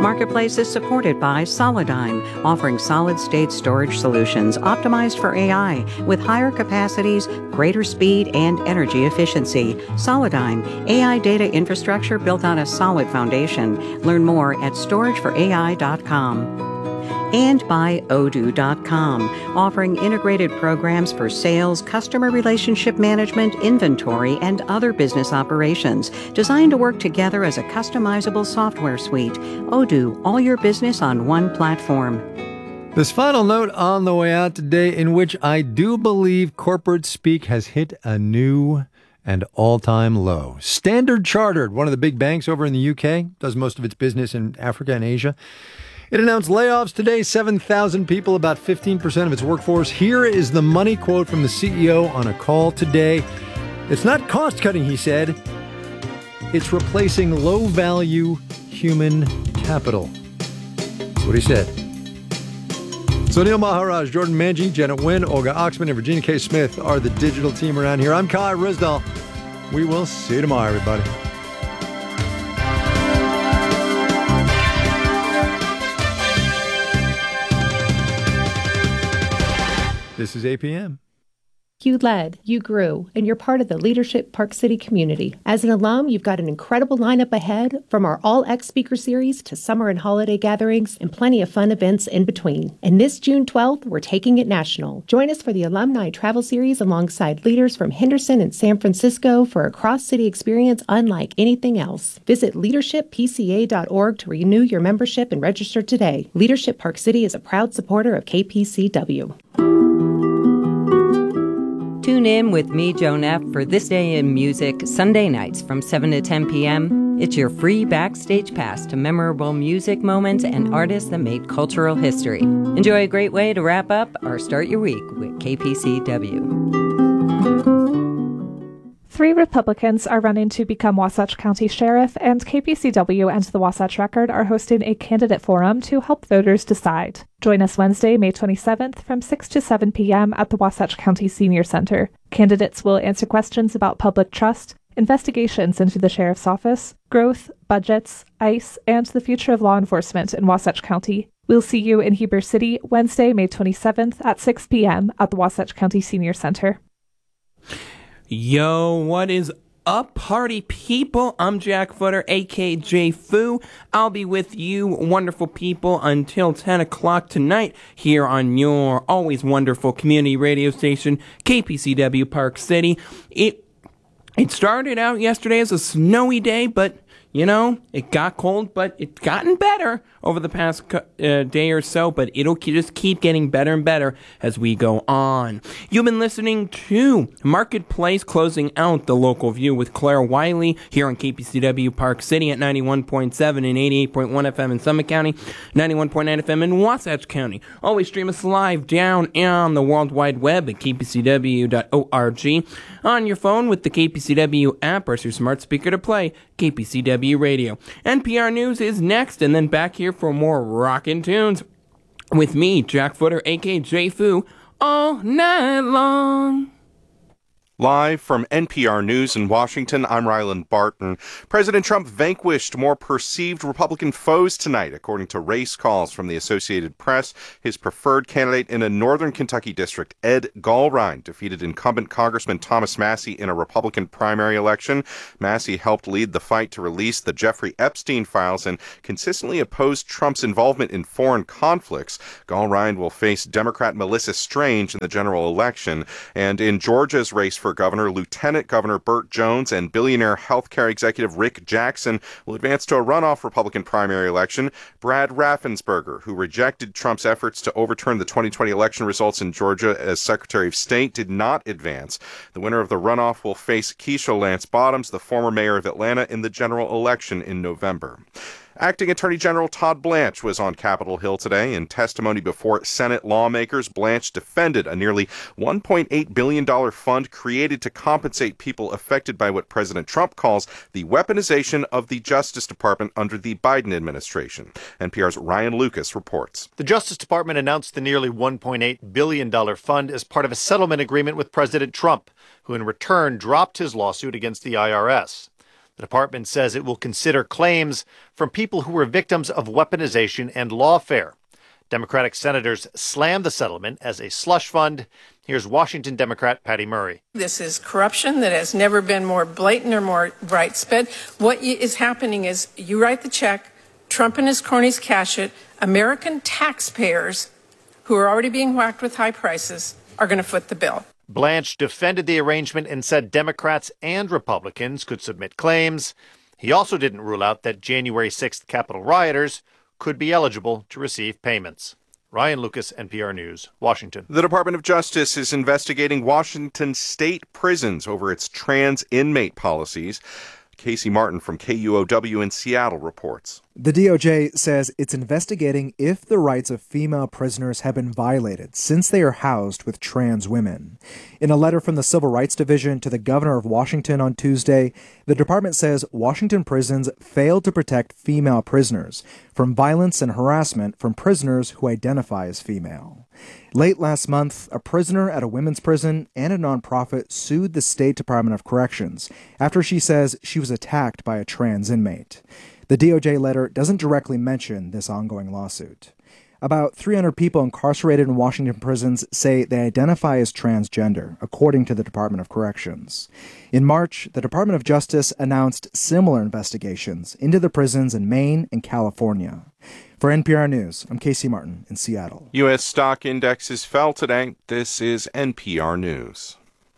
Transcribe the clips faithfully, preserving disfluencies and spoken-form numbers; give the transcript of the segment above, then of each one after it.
Marketplace is supported by Solidigm, offering solid-state storage solutions optimized for A I with higher capacities, greater speed, and energy efficiency. Solidigm, A I data infrastructure built on a solid foundation. Learn more at storage for A I dot com. And by Odoo dot com, offering integrated programs for sales, customer relationship management, inventory, and other business operations, designed to work together as a customizable software suite. Odoo, all your business on one platform. This final note on the way out today, in which I do believe corporate speak has hit a new and all-time low. Standard Chartered, one of the big banks over in the U K, does most of its business in Africa and Asia. It announced layoffs today, seven thousand people, about fifteen percent of its workforce. Here is the money quote from the C E O on a call today. It's not cost-cutting, he said. It's replacing low-value human capital. That's what he said. So Neil Maharaj, Jordan Manji, Janet Wynn, Olga Oxman, and Virginia K. Smith are the digital team around here. I'm Kai Rizdal. We will see you tomorrow, everybody. This is A P M. You led, you grew, and you're part of the Leadership Park City community. As an alum, you've got an incredible lineup ahead, from our All-X speaker series to summer and holiday gatherings, and plenty of fun events in between. And this June twelfth, we're taking it national. Join us for the Alumni Travel Series alongside leaders from Henderson and San Francisco for a cross-city experience unlike anything else. Visit leadership p c a dot org to renew your membership and register today. Leadership Park City is a proud supporter of K P C W. Tune in with me, Joan F., for This Day in Music, Sunday nights from seven to ten p.m. It's your free backstage pass to memorable music moments and artists that made cultural history. Enjoy a great way to wrap up or start your week with K P C W. Three Republicans are running to become Wasatch County Sheriff, and K P C W and the Wasatch Record are hosting a candidate forum to help voters decide. Join us Wednesday, May twenty-seventh from six to seven p.m. at the Wasatch County Senior Center. Candidates will answer questions about public trust, investigations into the Sheriff's Office, growth, budgets, ICE, and the future of law enforcement in Wasatch County. We'll see you in Heber City Wednesday, May twenty-seventh at six p.m. at the Wasatch County Senior Center. Yo, what is up, party people? I'm Jack Footer, a k a. J Foo. I'll be with you, wonderful people, until ten o'clock tonight here on your always wonderful community radio station, K P C W Park City. It, it started out yesterday as a snowy day, but, you know, it got cold, but it's gotten better over the past uh, day or so, but it'll just keep getting better and better as we go on. You've been listening to Marketplace, closing out the local view with Claire Wiley here on K P C W Park City at ninety-one point seven and eighty-eight point one F M in Summit County, ninety-one point nine F M in Wasatch County. Always stream us live down on the World Wide Web at k p c w dot org, on your phone with the K P C W app or your smart speaker to play K P C W Radio. N P R News is next, and then back here for more rockin' tunes with me, Jack Footer, a k a. J Foo, all night long. Live from N P R News in Washington, I'm Ryland Barton. President Trump vanquished more perceived Republican foes tonight, according to race calls from the Associated Press. His preferred candidate in a northern Kentucky district, Ed Gallrein, defeated incumbent Congressman Thomas Massie in a Republican primary election. Massie helped lead the fight to release the Jeffrey Epstein files and consistently opposed Trump's involvement in foreign conflicts. Gallrein will face Democrat Melissa Strange in the general election. And in Georgia's race for governor, Lieutenant Governor Burt Jones and billionaire healthcare executive Rick Jackson will advance to a runoff Republican primary election. Brad Raffensperger, who rejected Trump's efforts to overturn the twenty twenty election results in Georgia as Secretary of State, did not advance. The winner of the runoff will face Keisha Lance Bottoms, the former mayor of Atlanta, in the general election in November. Acting Attorney General Todd Blanche was on Capitol Hill today. In testimony before Senate lawmakers, Blanche defended a nearly one point eight billion dollars fund created to compensate people affected by what President Trump calls the weaponization of the Justice Department under the Biden administration. N P R's Ryan Lucas reports. The Justice Department announced the nearly one point eight billion dollars fund as part of a settlement agreement with President Trump, who in return dropped his lawsuit against the I R S. The department says it will consider claims from people who were victims of weaponization and lawfare. Democratic senators slammed the settlement as a slush fund. Here's Washington Democrat Patty Murray. This is corruption that has never been more blatant or more widespread. What is happening is you write the check, Trump and his cronies cash it, American taxpayers who are already being whacked with high prices are going to foot the bill. Blanche defended the arrangement and said Democrats and Republicans could submit claims. He also didn't rule out that January sixth Capitol rioters could be eligible to receive payments. Ryan Lucas, N P R News, Washington. The Department of Justice is investigating Washington state prisons over its trans inmate policies. Casey Martin from K U O W in Seattle reports. The D O J says it's investigating if the rights of female prisoners have been violated since they are housed with trans women. In a letter from the Civil Rights Division to the governor of Washington on Tuesday, the department says Washington prisons failed to protect female prisoners from violence and harassment from prisoners who identify as female. Late last month, a prisoner at a women's prison and a nonprofit sued the State Department of Corrections after she says she was attacked by a trans inmate. The D O J letter doesn't directly mention this ongoing lawsuit. About three hundred people incarcerated in Washington prisons say they identify as transgender, according to the Department of Corrections. In March, the Department of Justice announced similar investigations into the prisons in Maine and California. For N P R News, I'm Casey Martin in Seattle. U S stock indexes fell today. This is N P R News.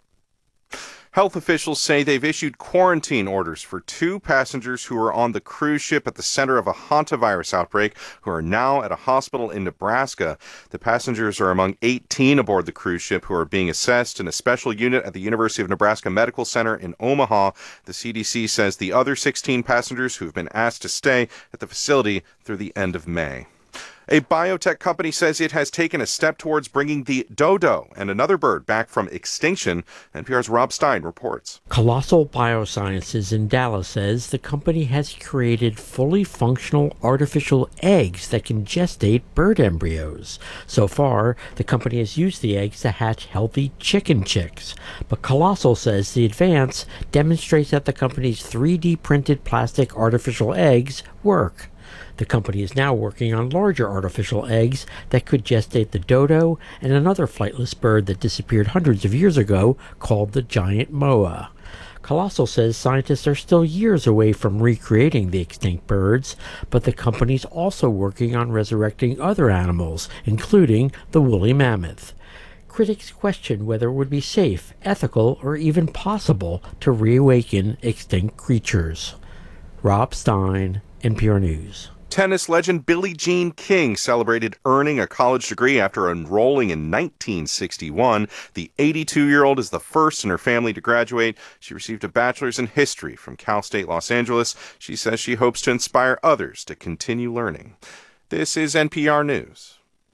Health officials say they've issued quarantine orders for two passengers who were on the cruise ship at the center of a hantavirus outbreak who are now at a hospital in Nebraska. The passengers are among eighteen aboard the cruise ship who are being assessed in a special unit at the University of Nebraska Medical Center in Omaha. The C D C says the other sixteen passengers who have been asked to stay at the facility through the end of May. A biotech company says it has taken a step towards bringing the dodo and another bird back from extinction. N P R's Rob Stein reports. Colossal Biosciences in Dallas says the company has created fully functional artificial eggs that can gestate bird embryos. So far, the company has used the eggs to hatch healthy chicken chicks. But Colossal says the advance demonstrates that the company's three D printed plastic artificial eggs work. The company is now working on larger artificial eggs that could gestate the dodo and another flightless bird that disappeared hundreds of years ago called the giant moa. Colossal says scientists are still years away from recreating the extinct birds, but the company's also working on resurrecting other animals, including the woolly mammoth. Critics question whether it would be safe, ethical, or even possible to reawaken extinct creatures. Rob Stein, N P R News. Tennis legend Billie Jean King celebrated earning a college degree after enrolling in nineteen sixty-one. The eighty-two-year-old is the first in her family to graduate. She received a bachelor's in history from Cal State Los Angeles. She says she hopes to inspire others to continue learning. This is N P R News.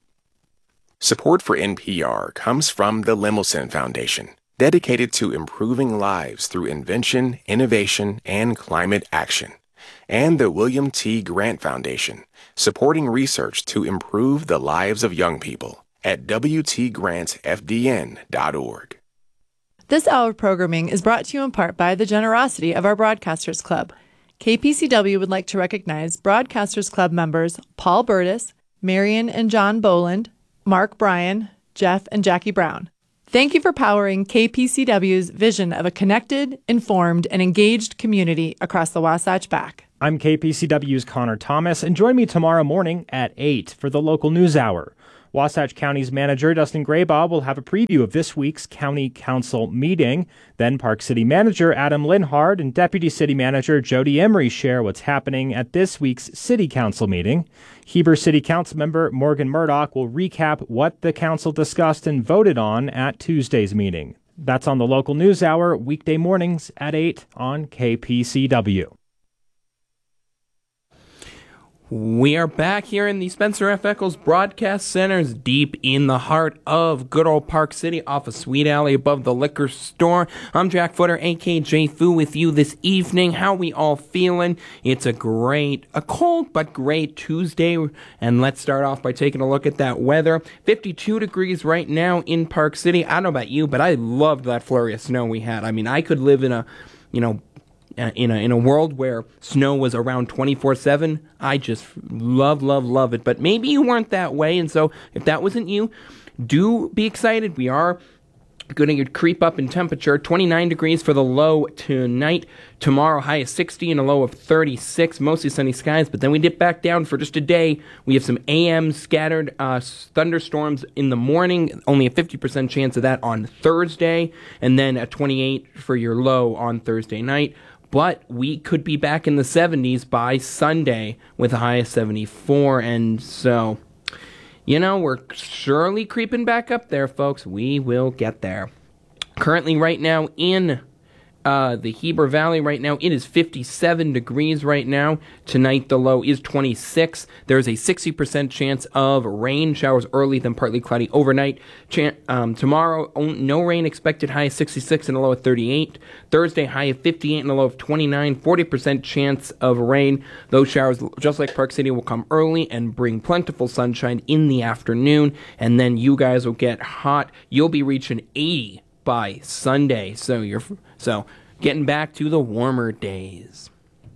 Support for N P R comes from the Lemelson Foundation, dedicated to improving lives through invention, innovation, and climate action. And the William T. Grant Foundation, supporting research to improve the lives of young people at w t grant f d n dot org. This hour of programming is brought to you in part by the generosity of our Broadcasters Club. K P C W would like to recognize Broadcasters Club members Paul Burtis, Marion and John Boland, Mark Bryan, Jeff and Jackie Brown. Thank you for powering K P C W's vision of a connected, informed, and engaged community across the Wasatch Back. I'm K P C W's Connor Thomas, and join me tomorrow morning at eight for the local news hour. Wasatch County's manager, Dustin Graybaugh, will have a preview of this week's County Council meeting. Then Park City Manager Adam Linhard and Deputy City Manager Jody Emery share what's happening at this week's City Council meeting. Heber City Council member Morgan Murdoch will recap what the council discussed and voted on at Tuesday's meeting. That's on the local news hour, weekday mornings at eight on K P C W. We are back here in the Spencer F. Eccles Broadcast Centers, deep in the heart of good old Park City, off of Sweet Alley above the liquor store. I'm Jack Footer, a k a. J Fu, with you this evening. How we all feeling? It's a great, a cold but great Tuesday, and let's start off by taking a look at that weather. fifty-two degrees right now in Park City. I don't know about you, but I loved that flurry of snow we had. I mean, I could live in a, you know, uh, in a in a world where snow was around twenty-four seven. I just love, love, love it. But maybe you weren't that way, and so if that wasn't you, do be excited. We are going to creep up in temperature. twenty-nine degrees for the low tonight. Tomorrow, high of sixty and a low of thirty-six. Mostly sunny skies, but then we dip back down for just a day. We have some A M scattered uh, thunderstorms in the morning. Only a fifty percent chance of that on Thursday. And then a twenty-eight for your low on Thursday night. But we could be back in the seventies by Sunday with a high of seventy-four. And so, you know, we're surely creeping back up there, folks. We will get there. Currently, right now, in uh, the Heber Valley, right now, it is fifty-seven degrees right now. Tonight, the low is twenty-six. There's a sixty percent chance of rain. Showers early, then partly cloudy overnight. Chan- um, tomorrow, no rain expected. High of sixty-six and a low of thirty-eight. Thursday, high of fifty-eight and a low of twenty-nine. forty percent chance of rain. Those showers, just like Park City, will come early and bring plentiful sunshine in the afternoon. And then you guys will get hot. You'll be reaching eighty by Sunday. So you're so getting back to the warmer days.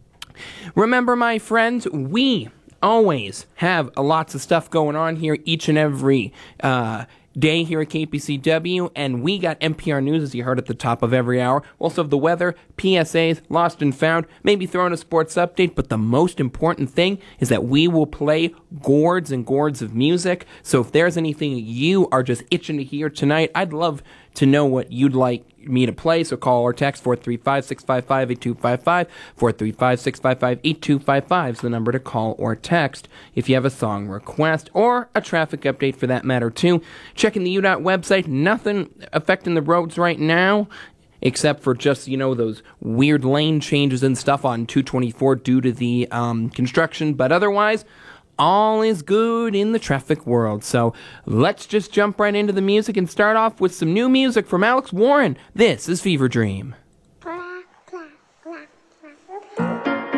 Remember, my friends, we always have lots of stuff going on here each and every uh day here at K P C W, and we got N P R News, as you heard at the top of every hour. We also have the weather, P S As, Lost and Found, maybe throw in a sports update, but the most important thing is that we will play gourds and gourds of music. So if there's anything you are just itching to hear tonight, I'd love to know what you'd like me to play, so call or text four three five, six five five, eight two five five. four three five, six five five, eight two five five is the number to call or text if you have a song request or a traffic update for that matter too. Checking the U DOT website, nothing affecting the roads right now, except for just, you know, those weird lane changes and stuff on two twenty-four due to the um, construction, but otherwise, all is good in the traffic world. So let's just jump right into the music and start off with some new music from Alex Warren. This is Fever Dream.